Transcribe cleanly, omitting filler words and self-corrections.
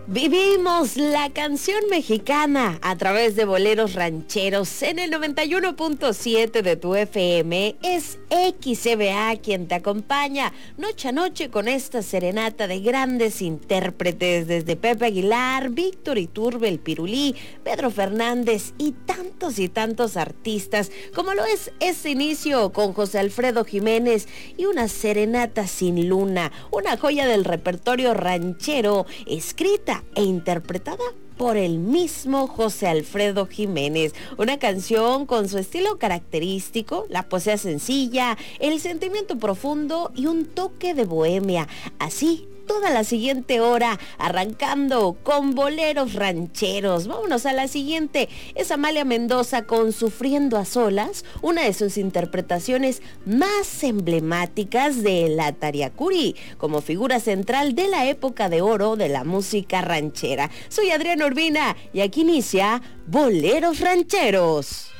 Vivimos la canción mexicana a través de boleros rancheros en el 91.7 de tu FM. Es XCBA quien te acompaña noche a noche con esta serenata de grandes intérpretes, desde Pepe Aguilar, Víctor Iturbe, el Pirulí, Pedro Fernández y tantos artistas, como lo es este inicio con José Alfredo Jiménez y una serenata sin luna, una joya del repertorio ranchero, escrita e interpretada por el mismo José Alfredo Jiménez. Una canción con su estilo característico, la poesía sencilla, el sentimiento profundo y un toque de bohemia. Así toda la siguiente hora, arrancando con boleros rancheros. Vámonos a la siguiente. Es Amalia Mendoza con Sufriendo a Solas, una de sus interpretaciones más emblemáticas de la Tariacuri, como figura central de la época de oro de la música ranchera. Soy Adriana Urbina y aquí inicia Boleros Rancheros.